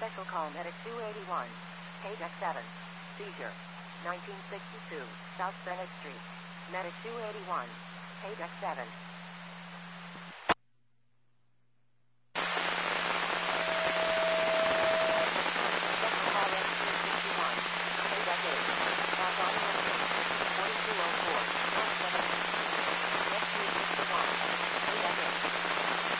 Special call medic 281. Page X7. Seizure. 1962, South Bennett Street. Medic 281. Page X7.